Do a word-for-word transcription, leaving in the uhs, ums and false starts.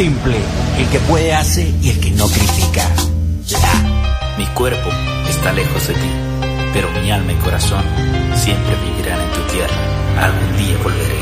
simple, el que puede hace y el que no critica. Ah, mi cuerpo está lejos de ti, pero mi alma y corazón siempre vivirán en tu tierra. Algún día volveré.